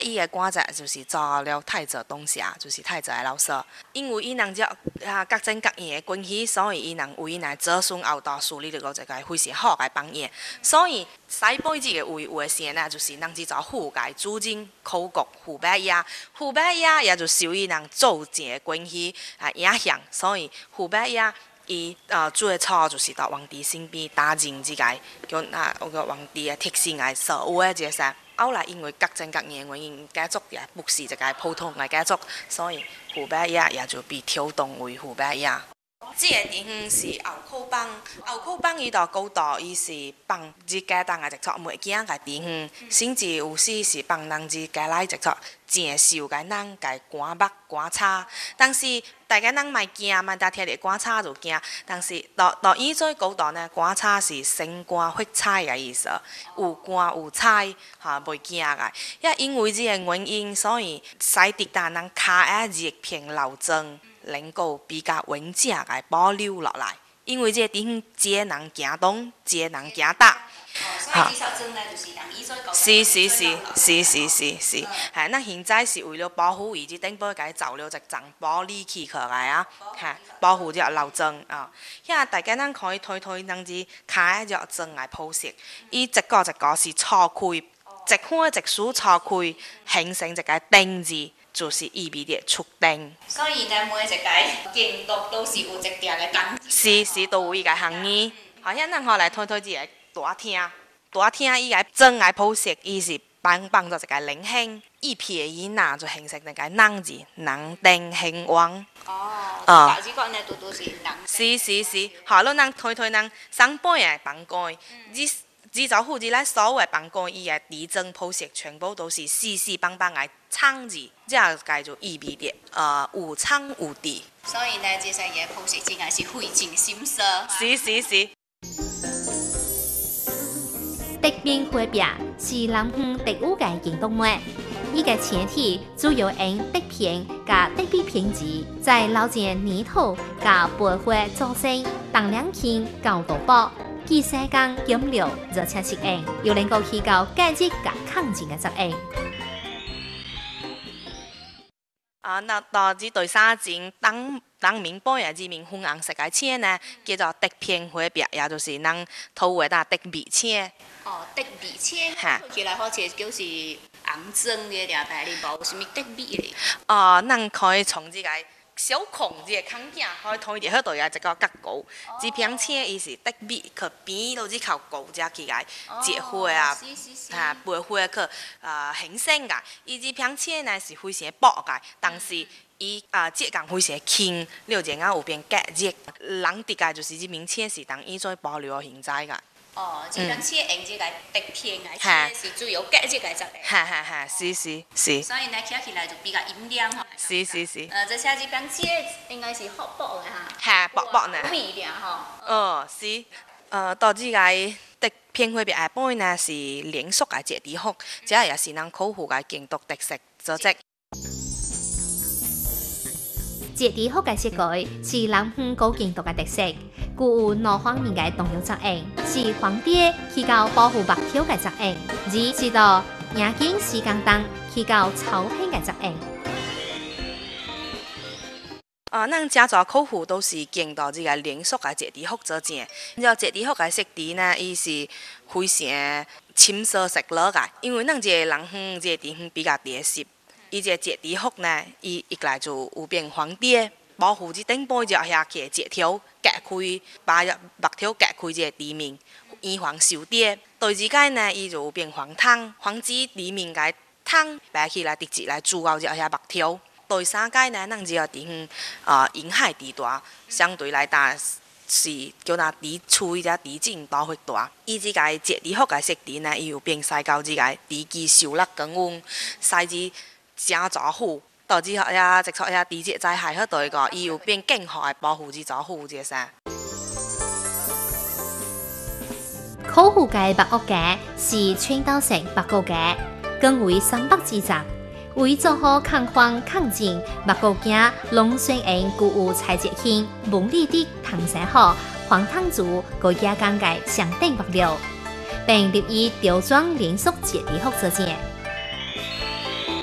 伊个官仔就是做了太子东夏，就是太子的老师。因为伊人只各种各样的关系，所以伊人为咱子孙后代树立了一个非常好的榜样。所以西北这个位有的县呢，就是人只做户界主经考国户伯爷，户伯爷也就受伊人做正的关系影响，所以户伯爷。伊最初就是到皇帝身边担任这个叫个皇帝的特性的所有的这些。后来因为各种各样的原因，家族也不是一个普通的家族，所以户伯爷也就被调动为户伯爷。这个地方是后口帮，后口帮伊到古道，伊是帮这家当的一撮物件个地方，甚至有时是帮人这家来一撮正秀个人个赶目赶叉，但是大家人莫惊，莫搭听着赶叉就惊。但是到以前古道呢，赶叉是升官发财个意思，有官有财袂惊个。也因为这个原因，所以使得咱人卡的热片老增。能够比较稳正来保留落来，因为这个地方接人行东，接人行大。 所以至少真的就是人以前讲。 是，咱现在是为了保护伊，即顶摆甲伊造了一层玻璃器起来啊，保护这老庄啊。遐大家咱可以推人只开这庄来铺设，伊一个是错开，一块一竖错开，形成一个丁字。就是意味着出丁， 所以咱每一个建筑都是有一定的工。 是都有伊个含义。好像咱来推一个大厅，大厅伊个整个铺设，伊是帮做一个菱形，一撇一捺就形成一个人字，人丁兴旺。 大只讲呢，都是人。 是，好了，咱推人上半的房间，制造户之内所有的房间，伊个地整铺设全部都是四方的厂字，这样解就意味着有厂有地。 所以呢，这些嘢铺设真系是费尽心思。 是。 德兵会表是南方特有嘅运动物，伊嘅前体主要用德片加德比片子，在老件泥土加白灰组成，重量轻高度薄。其世间减料热切适应，又能够起到间接甲抗震嘅作用。 那到这第三层当明白的这面粉红色的车呢，叫做德片花壁，也就是咱土话打德米车。 德米车，看起来好似就是红砖的了，但是无什么德米哩。 咱可以从这个小孔这个空间，可以推伫迄度有一个角高。这片车伊是德米，去边落去靠高只起来，结花啊，白花去形成个。伊这片车呢是非常薄个，但是伊质感非常轻，了然后有变隔热。人伫个就是这面车是当以前保留现在个。 这辆车用这个德片的车是主要隔热个作用。 是。 所以呢，骑起来就比较阴凉吼。 是。 这车这辆车应该是薄薄的薄呢。 米的吼。 是。到这个德片花壁下边呢是连续的结地福，这也是咱考古的建筑特色组织。 结地福嘅设计是南方古建筑嘅特色，具有多方面嘅重要作用，是皇帝起到保护目标嘅作用，而是到眼睛时间当起到操控嘅作用。 咱家族考古都是见到这个连续嘅结地福做正，这结地福嘅设计呢，伊是非常深色色落嘅，因为咱这个南方这个地方比较潮湿。伊这结地福呢，伊一来就有变黄地，保护这顶部只遐起截条隔开，把木条隔开这个地面，以防受跌。第二届呢，伊就有变黄汤，防止地面个汤摆起来直接来注到这遐木条。第三届呢，咱这个地方沿海地大，相对来打是叫咱地处这地震保护大。伊这个结地福个设计呢，伊有变使到这个地基受力降温，使之正早虎，导致遐一撮遐地质灾害迄度个，伊有变更好的保护这早虎这啥。 考古界木屋架是穿斗式木屋架，更为3百之集。为做好抗风抗震，木屋架拢选用具有材质轻、纹理的藤山好、黄藤竹、高亚钢界相等物料，并入以雕装连续结地福做正。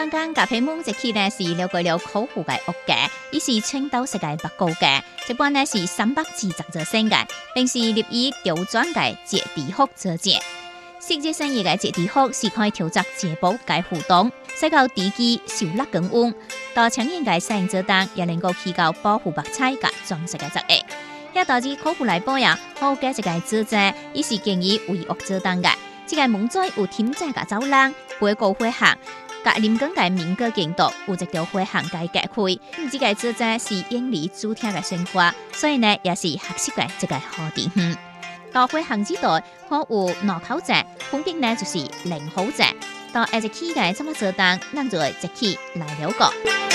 刚刚甲皮蒙一期呢是了解了考古嘅屋嘅，伊是青岛世界北高嘅，一般呢是320座升嘅，並是立於刁鑽嘅節地學做者。世界上嘅節地學是可以調節節保嘅互動，使到地基受力更穩，到搶人嘅使用者當也能夠起到保護白菜嘅裝飾嘅作用。也導致考古來保養好嘅一個做者，伊是建議為屋做當嘅，這個門嘴有添加嘅走廊，背高會行。甲臨港嘅民歌景度有一條回航嘅街區，這個做者是遠離主體嘅生活，所以呢也是合適嘅一個好地方。到回航之代可有腦口者，分別呢就是零號者。到下一期嘅怎麼做當，咱就會一起來了解。